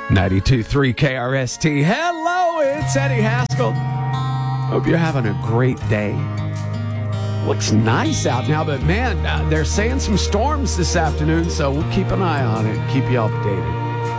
92.3 KRST. Hello, it's Eddie Haskell. Hope you're having a great day. Looks nice out now, but man, they're saying some storms this afternoon, so we'll keep an eye on it, keep you updated.